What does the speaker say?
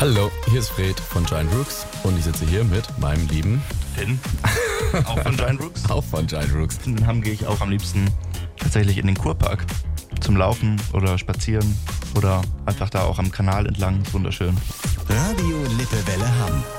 Hallo, hier ist Fred von Giant Rooks und ich sitze hier mit meinem lieben Finn, auch von Giant Rooks. Auch von Giant Rooks. In den Hamm gehe ich auch am liebsten tatsächlich in den Kurpark zum Laufen oder Spazieren oder einfach da auch am Kanal entlang. Ist wunderschön. Radio Lippewelle Hamm.